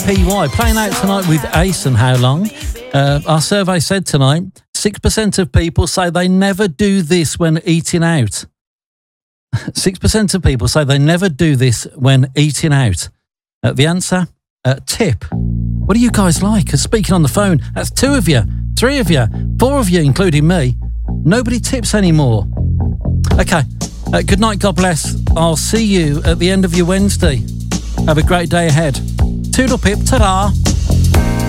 PY, playing out tonight with Ace and How Long. Our survey said tonight, 6% of people say they never do this when eating out. 6% of people say they never do this when eating out. The answer, tip. What do you guys like? Speaking on the phone, that's 2 of you, 3 of you, 4 of you, including me. Nobody tips anymore. Okay, good night, God bless. I'll see you at the end of your Wednesday. Have a great day ahead. Toodle pip, ta-da!